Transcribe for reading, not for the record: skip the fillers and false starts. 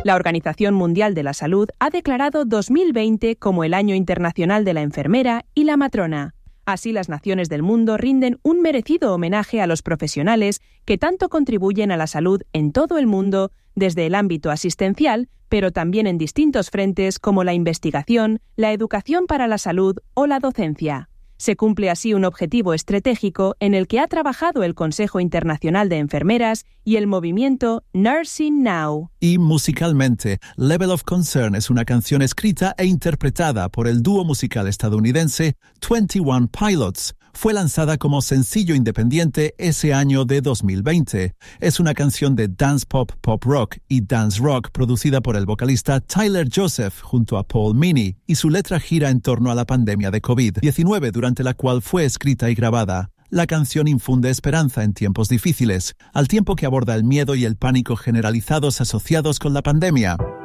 La Organización Mundial de la Salud ha declarado 2020 como el Año Internacional de la Enfermera y la Matrona. Así, las naciones del mundo rinden un merecido homenaje a los profesionales que tanto contribuyen a la salud en todo el mundo, desde el ámbito asistencial, pero también en distintos frentes como la investigación, la educación para la salud o la docencia. Se cumple así un objetivo estratégico en el que ha trabajado el Consejo Internacional de Enfermeras y el movimiento Nursing Now. Y musicalmente, Level of Concern es una canción escrita e interpretada por el dúo musical estadounidense 21 Pilots. Fue lanzada como sencillo independiente ese año de 2020. Es una canción de dance pop, pop rock y dance rock producida por el vocalista Tyler Joseph junto a Paul Meany, y su letra gira en torno a la pandemia de COVID-19 durante la cual fue escrita y grabada. La canción infunde esperanza en tiempos difíciles, al tiempo que aborda el miedo y el pánico generalizados asociados con la pandemia.